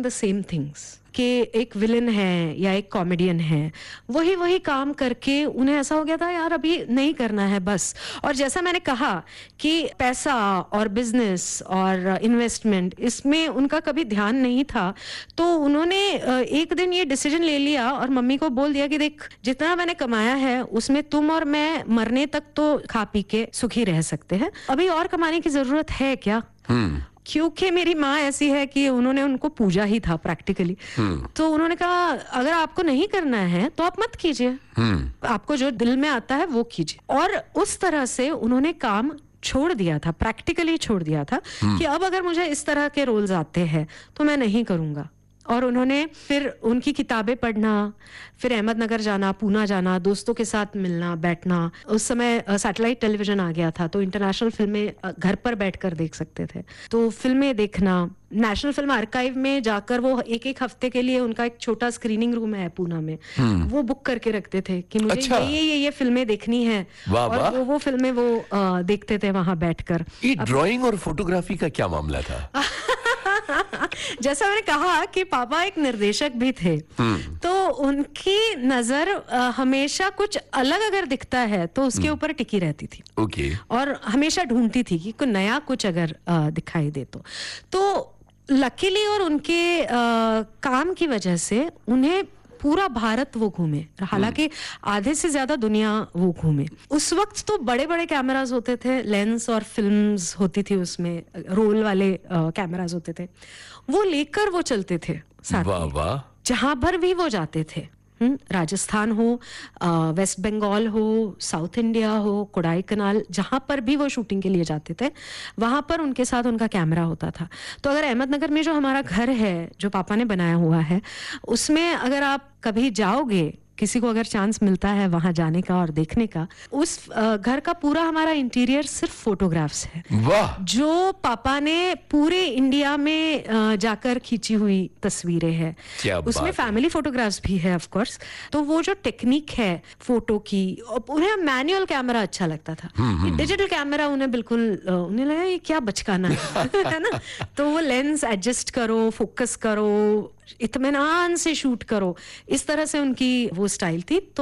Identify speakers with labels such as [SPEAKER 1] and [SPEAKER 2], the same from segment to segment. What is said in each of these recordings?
[SPEAKER 1] The same things कि एक villain है या एक कॉमेडियन है, वही काम करके उन्हें ऐसा हो गया था यार अभी नहीं करना है बस। और जैसा मैंने कहा कि पैसा और बिजनेस और इन्वेस्टमेंट इसमें उनका कभी ध्यान नहीं था, तो उन्होंने एक दिन ये डिसीजन ले लिया और मम्मी को बोल दिया कि देख जितना मैंने कमाया है उसमें तुम और मैं मरने तक तो खा पी के सुखी रह सकते हैं, अभी और कमाने की जरूरत है क्या। क्योंकि मेरी माँ ऐसी है कि उन्होंने उनको पूजा ही था प्रैक्टिकली, तो उन्होंने कहा अगर आपको नहीं करना है तो आप मत कीजिए, आपको जो दिल में आता है वो कीजिए। और उस तरह से उन्होंने काम छोड़ दिया था, प्रैक्टिकली छोड़ दिया था कि अब अगर मुझे इस तरह के रोल्स आते हैं तो मैं नहीं करूंगा। और उन्होंने फिर उनकी किताबें पढ़ना, फिर अहमदनगर जाना, पूना जाना, दोस्तों के साथ मिलना बैठना। उस समय सैटेलाइट टेलीविजन आ गया था तो इंटरनेशनल फिल्में घर पर बैठकर देख सकते थे, तो फिल्में देखना। नेशनल फिल्म आर्काइव में जाकर वो एक हफ्ते के लिए उनका एक छोटा स्क्रीनिंग रूम है पूना में, वो बुक करके रखते थे कि मुझे अच्छा। ये फिल्में देखनी है, और वो फिल्में वो देखते थे वहां बैठकर।
[SPEAKER 2] ड्राइंग और फोटोग्राफी का क्या मामला था?
[SPEAKER 1] जैसा मैंने कहा कि पापा एक निर्देशक भी थे, तो उनकी नजर हमेशा कुछ अलग अगर दिखता है तो उसके ऊपर टिकी रहती थी।
[SPEAKER 2] ओके।
[SPEAKER 1] और हमेशा ढूंढती थी कि कोई नया कुछ अगर दिखाई दे तो लकीली और उनके काम की वजह से उन्हें पूरा भारत वो घूमे, हालांकि आधे से ज्यादा दुनिया वो घूमे। उस वक्त तो बड़े बड़े कैमरास होते थे, लेंस और फिल्म्स होती थी, उसमें रोल वाले कैमरास होते थे, वो लेकर वो चलते थे साथ में जहां पर भी वो जाते थे। राजस्थान हो, वेस्ट बंगाल हो, साउथ इंडिया हो, कोडाई कनाल, जहां पर भी वो शूटिंग के लिए जाते थे वहां पर उनके साथ उनका कैमरा होता था। तो अगर अहमदनगर में जो हमारा घर है जो पापा ने बनाया हुआ है, उसमें अगर आप कभी जाओगे, किसी को अगर चांस मिलता है वहां जाने का और देखने का, उस घर का पूरा हमारा इंटीरियर सिर्फ फोटोग्राफ्स है।
[SPEAKER 2] वाह!
[SPEAKER 1] जो पापा ने पूरे इंडिया में जाकर खींची हुई तस्वीरें हैं। उसमें फैमिली फोटोग्राफ्स भी है ऑफ कोर्स। तो वो जो टेक्निक है फोटो की, उन्हें मैनुअल कैमरा अच्छा लगता था, डिजिटल कैमरा उन्हें बिल्कुल, उन्हें लगा ये क्या बचकाना है ना। तो वो लेंस एडजस्ट करो, फोकस करो, इत्मीनान से शूट करो, इस तरह से उनकी वो स्टाइल थी। तो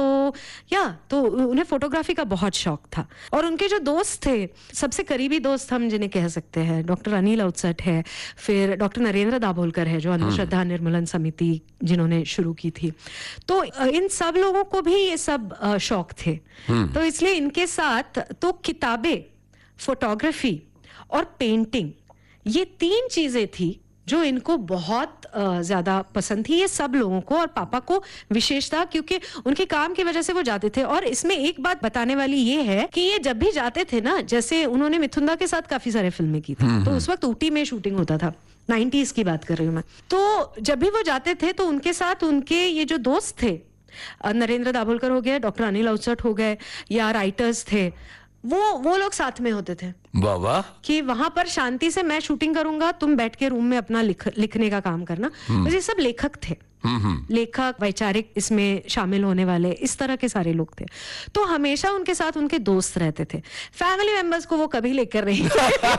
[SPEAKER 1] उन्हें फोटोग्राफी का बहुत शौक था। और उनके जो दोस्त थे, सबसे करीबी दोस्त हम जिन्हें कह सकते हैं, डॉक्टर अनिल अवचट है, फिर डॉक्टर नरेंद्र दाभोलकर है जो अंधश्रद्धा निर्मूलन समिति जिन्होंने शुरू की थी। तो इन सब लोगों को भी ये सब शौक थे, तो इसलिए इनके साथ तो किताबें, फोटोग्राफी और पेंटिंग, ये 3 चीजें थी जो इनको बहुत ज्यादा पसंद थी, ये सब लोगों को, और पापा को विशेषता, क्योंकि उनके काम की वजह से वो जाते थे। और इसमें एक बात बताने वाली ये है कि ये जब भी जाते थे ना, जैसे उन्होंने मिथुन दा के साथ काफी सारे फिल्में की थी, तो उस वक्त ऊटी में शूटिंग होता था, 90s की बात कर रही हूँ मैं। तो जब भी वो जाते थे तो उनके साथ उनके ये जो दोस्त थे, नरेंद्र दाभोलकर हो गए, डॉक्टर अनिल अवचट हो गए, या राइटर्स थे, वो लोग साथ में होते थे।
[SPEAKER 2] वाह!
[SPEAKER 1] कि वहां पर शांति से मैं शूटिंग करूंगा, तुम बैठ के रूम में अपना लिखने का काम करना। तो ये सब लेखक थे, लेखक, वैचारिक इसमें शामिल होने वाले, इस तरह के सारे लोग थे। तो हमेशा उनके साथ उनके दोस्त रहते थे। फैमिली मेंबर्स को वो कभी लेकर नहीं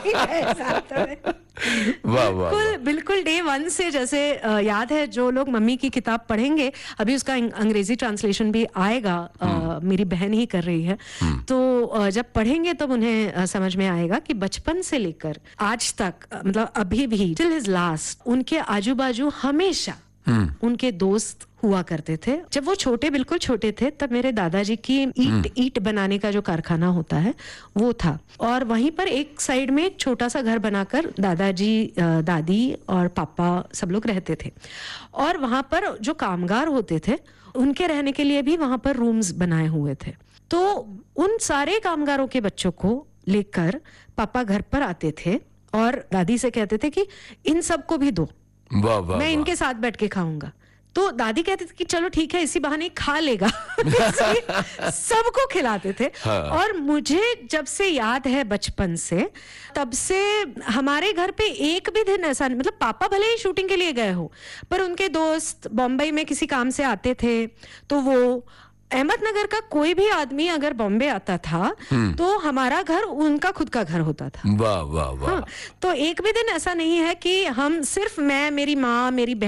[SPEAKER 1] बिल्कुल डे 1 से, जैसे याद है, जो लोग मम्मी की किताब पढ़ेंगे, अभी उसका अंग्रेजी ट्रांसलेशन भी आएगा, मेरी बहन ही कर रही है, तो जब पढ़ेंगे तब उन्हें समझ में आएगा कि बचपन से लेकर आज तक, मतलब अभी भी टिल हिज लास्ट, उनके आजू बाजू हमेशा उनके दोस्त हुआ करते थे। जब वो बिल्कुल छोटे थे, तब मेरे दादाजी की ईट बनाने का जो कारखाना होता है वो था, और वहीं पर एक साइड में एक छोटा सा घर बनाकर दादाजी, दादी और पापा सब लोग रहते थे। और वहां पर जो कामगार होते थे उनके रहने के लिए भी वहां पर रूम्स बनाए हुए थे। तो उन सारे कामगारों के बच्चों को लेकर पापा घर पर आते थे और दादी से कहते थे कि इन सबको भी दो, मैं इनके साथ बैठ के खाऊंगा। तो दादी कहती थी कि चलो ठीक है, इसी बहाने खा लेगा। सबको खिलाते थे। हाँ। और मुझे जब से याद है बचपन से, तब से हमारे घर पे एक भी दिन ऐसा नहीं, मतलब पापा भले ही शूटिंग के लिए गए हो, पर उनके दोस्त बॉम्बे में किसी काम से आते थे, तो वो अहमदनगर का कोई भी आदमी अगर बॉम्बे आता था तो हमारा घर उनका खुद का घर होता था।
[SPEAKER 2] वाह वाह वाह।
[SPEAKER 1] हाँ, तो एक भी दिन ऐसा नहीं है कि हम सिर्फ, मैं, मेरी माँ, मेरी बहन